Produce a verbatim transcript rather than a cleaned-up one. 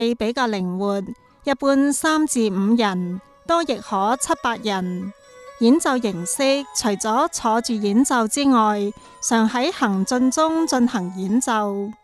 比較靈活，一般三至五人，多亦可七八人。演奏形式除咗坐住演奏之外，常喺行進中進行演奏。